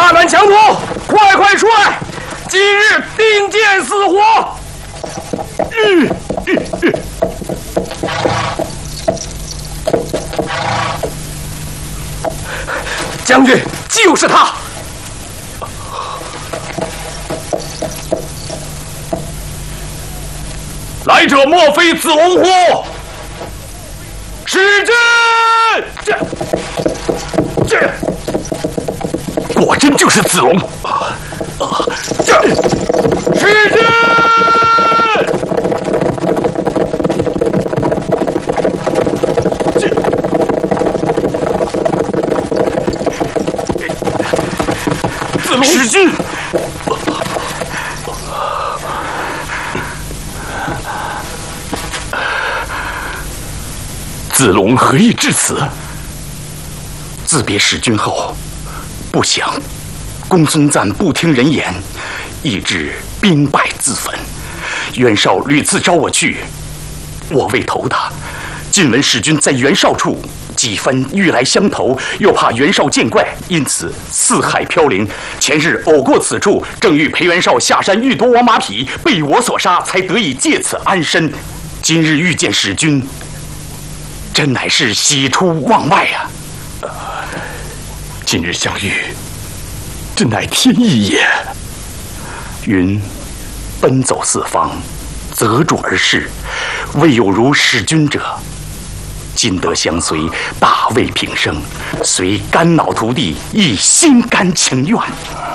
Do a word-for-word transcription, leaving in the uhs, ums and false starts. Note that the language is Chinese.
大乱强徒，快快出来！今日定见死活！嗯嗯嗯 将军，就是他！来者莫非子龙乎？使君，这这，果真就是子龙！啊啊，这使君！ 使君，子龙何以至此？自别使君后，不想公孙瓒不听人言，以致兵败自焚。袁绍屡次召我去，我未投他。今闻使君在袁绍处。 几番欲来相投，又怕袁绍见怪，因此四海飘零。前日偶过此处，正欲陪袁绍下山欲夺我马匹，被我所杀，才得以借此安身。今日遇见使君，真乃是喜出望外啊！呃、今日相遇，真乃天意也。云奔走四方，择主而事，未有如使君者。 今得相随，大为平生，虽肝脑涂地，亦心甘情愿。